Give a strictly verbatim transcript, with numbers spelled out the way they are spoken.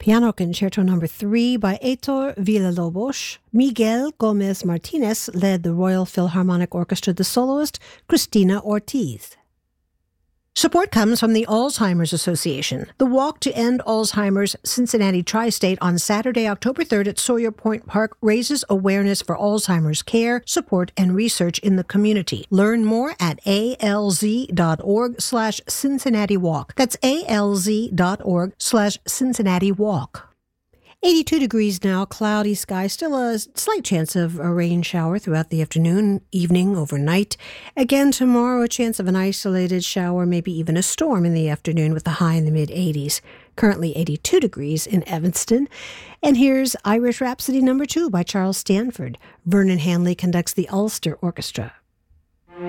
Piano Concerto Number three by Heitor Villa-Lobos. Miguel Gomez Martinez led the Royal Philharmonic Orchestra, the soloist Cristina Ortiz. Support comes from the Alzheimer's Association. The Walk to End Alzheimer's Cincinnati Tri-State on Saturday, October third at Sawyer Point Park raises awareness for Alzheimer's care, support, and research in the community. Learn more at alz.org slash Cincinnati Walk. That's alz.org slash Cincinnati Walk. eighty-two degrees now, cloudy sky, still a slight chance of a rain shower throughout the afternoon, evening, overnight. Again tomorrow, a chance of an isolated shower, maybe even a storm in the afternoon with a high in the mid-eighties. Currently eighty-two degrees in Evanston. And here's Irish Rhapsody number two by Charles Stanford. Vernon Hanley conducts the Ulster Orchestra.